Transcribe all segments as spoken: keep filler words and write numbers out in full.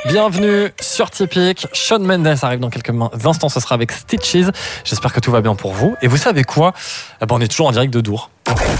Bienvenue sur Typique. Shawn Mendes arrive dans quelques instants, ce sera avec Stitches. J'espère que tout va bien pour vous. Et vous savez quoi ? Eh ben, on est toujours en direct de Dour.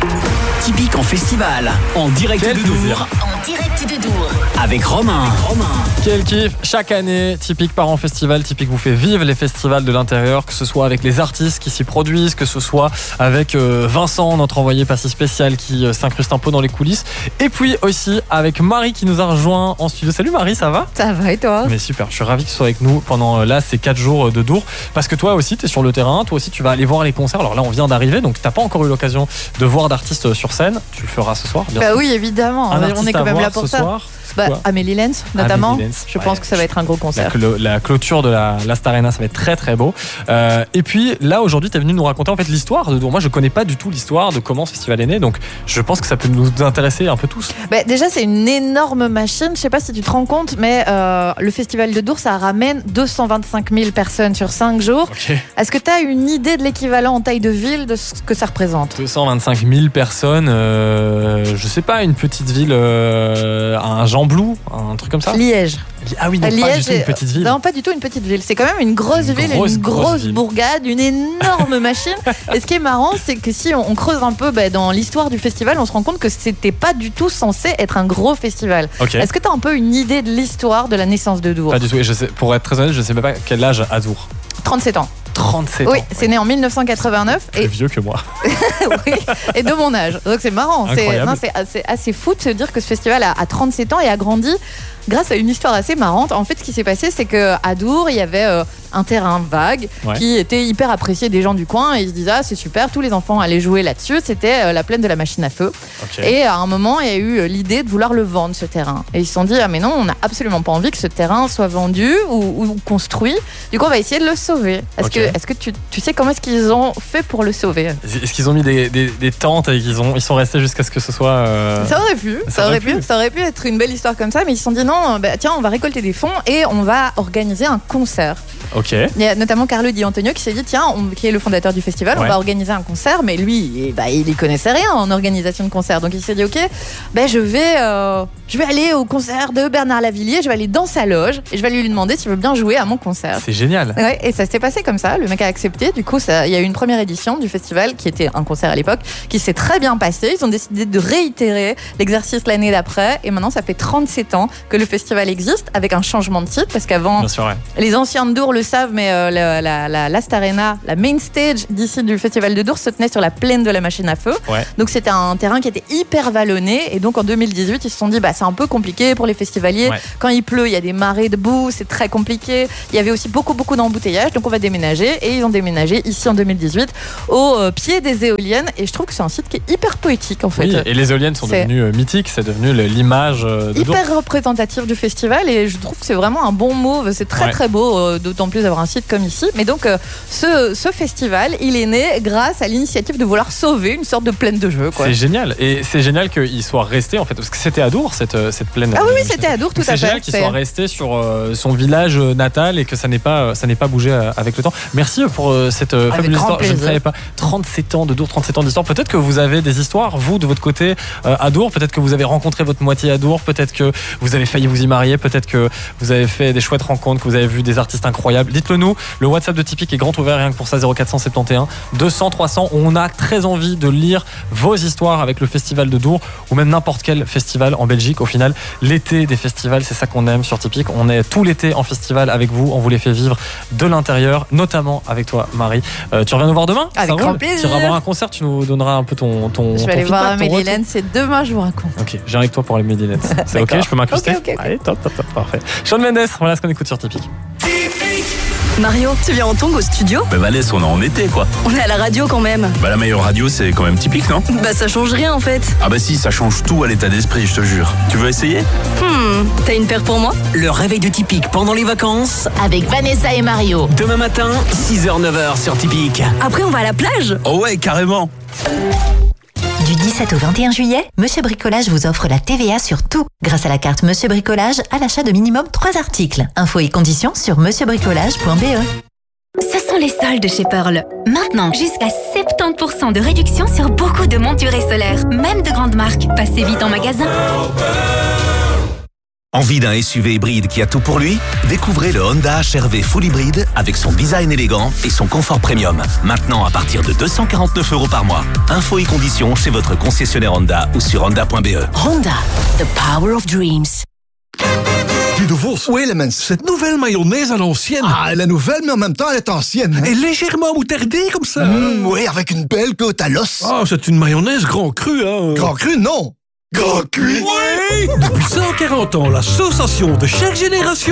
Typique en festival, en direct Quel de plaisir. Dour, En direct de Dour. avec Romain. Romain. Quel kiff. Chaque année, Typique part en festival. Typique vous fait vivre les festivals de l'intérieur, que ce soit avec les artistes qui s'y produisent, que ce soit avec euh, Vincent, notre envoyé pas si spécial, qui euh, s'incruste un peu dans les coulisses. Et puis aussi avec Marie qui nous a rejoint en studio. Salut Marie, ça va ? Ça va et toi ? Mais super, je suis ravi que tu sois avec nous pendant euh, là ces quatre jours de Dour. Parce que toi aussi, tu es sur le terrain, toi aussi tu vas aller voir les concerts. Alors là, on vient d'arriver, donc tu n'as pas encore eu l'occasion de voir d'artistes sur scène. Tu le feras ce soir, bien Bah sûr. oui, évidemment. Un On artiste est quand à même voir là pour ce ça. soir, c'est Bah, quoi ? Amélie Lenz, notamment. Amélie Lenz, Je ouais. pense que ça va être un gros La, concert. clo- la clôture de la, la Star Arena, ça va être très très beau. Euh, et puis là aujourd'hui, tu es venu nous raconter en fait l'histoire de Dour. Moi, je connais pas du tout l'histoire de comment ce festival est né, donc je pense que ça peut nous intéresser un peu tous. Bah, déjà, c'est une énorme machine. Je sais pas si tu te rends compte, mais euh, le festival de Dour, ça ramène deux cent vingt-cinq mille personnes sur cinq jours. Ok. Est-ce que tu as une idée de l'équivalent en taille de ville de ce que ça représente ? deux cent vingt-cinq mille personnes, euh, je sais pas, une petite ville, euh, un Jamblou, un truc comme ça. Liège. Ah oui, non, pas du tout une petite ville. Non, pas du tout une petite ville. C'est quand même une grosse Une ville, grosse, une grosse grosse ville. bourgade, une énorme machine. Et ce qui est marrant, c'est que si on, on creuse un peu bah, dans l'histoire du festival, on se rend compte que c'était pas du tout censé être un gros festival. Ok. Est-ce que tu as un peu une idée de l'histoire de la naissance de Dour ? Pas du tout. Et je sais, pour être très honnête, je sais même pas quel âge a Dour. trente-sept ans. trente-sept Oui, ans. c'est né en mille neuf cent quatre-vingt-neuf Plus et, vieux que moi. oui, et de mon âge. Donc c'est marrant. C'est, Incroyable. non, c'est, assez, assez fou de se dire que ce festival a, a trente-sept ans et a grandi grâce à une histoire assez marrante. En fait, ce qui s'est passé, c'est qu'à Dour, il y avait euh, un terrain vague Ouais. qui était hyper apprécié des gens du coin et ils se disaient ah, c'est super, tous les enfants allaient jouer là-dessus. C'était euh, la plaine de la machine à feu. Ok. Et à un moment, il y a eu l'idée de vouloir le vendre, ce terrain. Et ils se sont dit, ah mais non, on n'a absolument pas envie que ce terrain soit vendu ou, ou construit. Du coup, on va essayer de le sauver. Est-ce Ok. que, est-ce que tu, tu sais comment est-ce qu'ils ont fait pour le sauver ? Est-ce qu'ils ont mis des, des, des tentes et qu'ils ont, ils sont restés jusqu'à ce que ce soit. euh, Ça aurait pu, ça, ça aurait aurait pu. pu. ça aurait pu être une belle histoire comme ça, mais ils se sont dit non, bah, tiens, on va récolter des fonds et on va organiser un concert. Ok. Il y a notamment Carlo Di Antonio qui s'est dit tiens, on- qui est le fondateur du festival, Ouais. on va organiser un concert, mais lui, eh, bah, il y connaissait rien en organisation de concert, donc il s'est dit ok, ben je vais, euh, je vais aller au concert de Bernard Lavilliers, je vais aller dans sa loge et je vais lui demander s'il veut bien jouer à mon concert. C'est génial. Ouais, et ça s'est passé comme ça, le mec a accepté, du coup ça- il y a eu une première édition du festival qui était un concert à l'époque, qui s'est très bien passé, ils ont décidé de réitérer l'exercice l'année d'après et maintenant ça fait trente-sept ans que le festival existe avec un changement de titre parce qu'avant, Bien sûr, ouais. les anciens de Dour le savent, mais euh, la, la, la, la Star Arena, la main stage d'ici du festival de Dour se tenait sur la plaine de la machine à feu. Ouais. Donc c'était un terrain qui était hyper vallonné. Et donc en deux mille dix-huit, ils se sont dit, bah, c'est un peu compliqué pour les festivaliers. Ouais. Quand il pleut, il y a des marées de boue, c'est très compliqué. Il y avait aussi beaucoup, beaucoup d'embouteillages. Donc on va déménager. Et ils ont déménagé ici en deux mille dix-huit au euh, pied des éoliennes. Et je trouve que c'est un site qui est hyper poétique en fait. Oui, et les éoliennes sont C'est- devenues euh, mythiques, c'est devenu le- l'image euh, de Dour. Hyper représentatif du festival et je trouve que c'est vraiment un bon move. C'est très Ouais. très beau, euh, d'autant plus d'avoir un site comme ici. Mais donc euh, ce, ce festival, il est né grâce à l'initiative de vouloir sauver une sorte de plaine de jeu. Quoi. C'est génial. Et c'est génial qu'il soit resté en fait, parce que c'était à Dour cette, euh, cette plaine. Ah oui, euh, oui, c'était à Dour, tout Donc à c'est fait. génial qu'il C'est- soit resté sur euh, son village euh, natal et que ça n'ait pas, euh, ça n'ait pas bougé euh, avec le temps. Merci pour euh, cette euh, Avec fabuleuse grand histoire. Je ne plaisir. savais pas. trente-sept ans de Dour, trente-sept ans d'histoire. Peut-être que vous avez des histoires, vous, de votre côté, euh, à Dour. Peut-être que vous avez rencontré votre moitié à Dour. Peut-être que vous avez failli vous y marier. Peut-être que vous avez fait des chouettes rencontres, que vous avez vu des artistes incroyables. Dites-le nous. Le WhatsApp de Typique est grand ouvert, rien que pour ça, zéro quatre cent soixante et onze deux cents trois cents. On a très envie de lire vos histoires avec le festival de Dour ou même n'importe quel festival en Belgique. Au final, l'été des festivals, c'est ça qu'on aime sur Typique. On est tout l'été en festival avec vous. On vous les fait vivre de l'intérieur, notamment avec toi, Marie. Euh, tu reviens nous voir demain ? Avec Ça grand roule plaisir. Tu iras voir un concert, tu nous donneras un peu ton ton. Je ton vais aller voir feedback, ton Amélie retour. Lenz, c'est demain, je vous raconte. Ok, j'ai avec toi pour les Medilets. C'est ok, D'accord. je peux m'incruster. Ok, ok, ok. Allez, top, top, top, parfait. Shawn Mendes, voilà ce qu'on écoute sur Typique. Mario, tu viens en tongs au studio ? Bah Vanessa, on est en été quoi. On est à la radio quand même. Bah la meilleure radio c'est quand même Typique, non? Bah ça change rien en fait. Ah bah si, ça change tout à l'état d'esprit, je te jure. Tu veux essayer? Hmm, t'as une paire pour moi ? Le réveil de Typique pendant les vacances. Avec Vanessa et Mario. Demain matin, six heures neuf heures sur Typique. Après on va à la plage ? Oh ouais, carrément. Du dix-sept au vingt et un juillet, Monsieur Bricolage vous offre la T V A sur tout. Grâce à la carte Monsieur Bricolage, à l'achat de minimum trois articles. Infos et conditions sur monsieur bricolage point b e. Ce sont les soldes chez Pearl. Maintenant, jusqu'à soixante-dix pour cent de réduction sur beaucoup de montures et solaires, même de grandes marques. Passez vite en magasin. Envie d'un S U V hybride qui a tout pour lui? Découvrez le Honda H R V Full Hybride avec son design élégant et son confort premium. Maintenant à partir de deux cent quarante-neuf euros par mois. Infos et conditions chez votre concessionnaire Honda ou sur honda point b e. Honda, the power of dreams. Dis de Vos. Oui, Lemens. Cette nouvelle mayonnaise à l'ancienne. Ah, elle est nouvelle, mais en même temps, elle est ancienne. Et légèrement moutardée comme ça. Mmh, oui, avec une belle côte à l'os. Ah, c'est une mayonnaise grand cru, hein. Grand cru, non. Grand cuit. Oui. Depuis cent quarante ans, l'association de chaque génération